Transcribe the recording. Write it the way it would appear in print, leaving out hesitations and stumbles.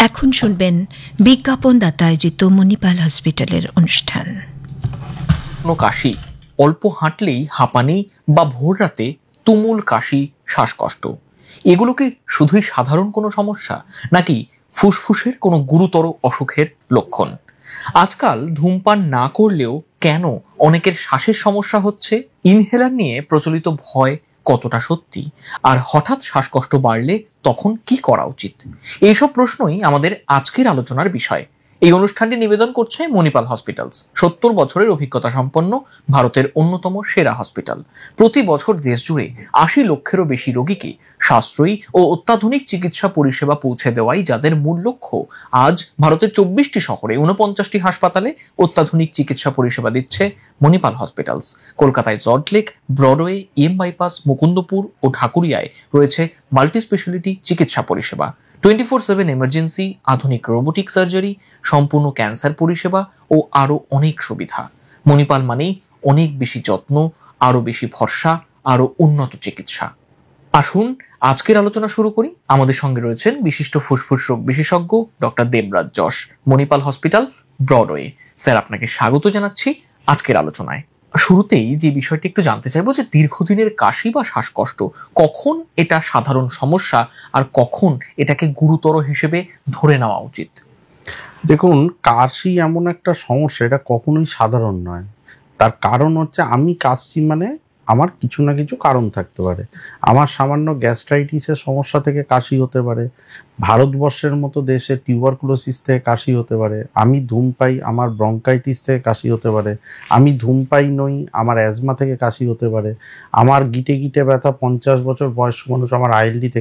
এখন শুনবেন বিজ্ঞাপনদাতা আয়োজিত মণিপাল হসপিটালের অনুষ্ঠান। কোনো কাশি, অল্প হাঁটলেই হাঁপানি বা ভোর রাতে তুমুল কাশি, শ্বাসকষ্ট, এগুলো কি শুধুই সাধারণ কোনো সমস্যা নাকি ফুসফুসের কোনো গুরুতর অসুখের লক্ষণ? আজকাল ধূমপান না করলেও কেন অনেকের শ্বাসের সমস্যা হচ্ছে? ইনহেলার নিয়ে প্রচলিত ভয় কতটা সত্যি? আর হঠাৎ শ্বাসকষ্ট বাড়লে তখন কি করা উচিত? এইসব প্রশ্নই আমাদের আজকের আলোচনার বিষয়। এই অনুষ্ঠানটি নিবেদন করছে মণিপাল হসপিটালস, 70 বছরের অভিজ্ঞতা সম্পন্ন ভারতের অন্যতম সেরা হসপিটাল। প্রতি বছর দেশ জুড়ে 80 লক্ষেরও বেশি রোগীকে সাশ্রয়ী ও অত্যাধুনিক চিকিৎসা পরিষেবা পৌঁছে দেওয়াই যাদের মূল লক্ষ্য। আজ ভারতের 24টি শহরে 49টি হাসপাতালে অত্যাধুনিক চিকিৎসা পরিষেবা দিচ্ছে মণিপাল হসপিটালস। কলকাতায় জর্জলেক, ব্রডওয়ে, এম বাইপাস, মুকুন্দপুর ও ঢাকুরিয়ায় রয়েছে মাল্টি স্পেশালিটি চিকিৎসা পরিষেবা, 24/7 এমার্জেন্সি, আধুনিক রোবোটিক সার্জারি, সম্পূর্ণ ক্যান্সার পরিষেবা ও আরো অনেক সুবিধা। মণিপাল মানেই অনেক বেশি যত্ন, আরো বেশি ভরসা, আরো উন্নত চিকিৎসা। আসুন আজকের আলোচনা শুরু করি। আমাদের সঙ্গে রয়েছেন বিশিষ্ট ফুসফুস রোগ বিশেষজ্ঞ ডক্টর দেবরাজ যশ, মণিপাল হসপিটাল, ব্রডওয়ে। স্যার, আপনাকে স্বাগত জানাচ্ছি আজকের আলোচনায়। শুরুতেই যে বিষয়টি একটু জানতে চাইবো যে দীর্ঘদিনের কাশি বা শ্বাসকষ্ট, কখন এটা সাধারণ সমস্যা আর কখন এটাকে গুরুতর হিসেবে ধরে নেওয়া উচিত? দেখুন, কাশি এমন একটা সমস্যা, এটা কখনোই সাধারণ নয়। তার কারণ হচ্ছে আমি কাশছি মানে আমার কিছু না কিছু কারণ থাকতে পারে। আমার সামান্য গ্যাস্ট্রাইটিসের সমস্যা থেকে কাশি হতে পারে, ভারতবর্ষের মতো দেশে টিউবারকুলোসিস থেকে কাশি হতে পারে, আমি ধূমপাই আমার ব্রঙ্কাইটিস থেকে কাশি হতে পারে, আমি ধূমপাই নই আমার অ্যাজমা থেকে কাশি হতে পারে, আমার গিটে গিটে ব্যথা 50 বছর বয়স্ক মানুষ আমার আইএলডি থেকে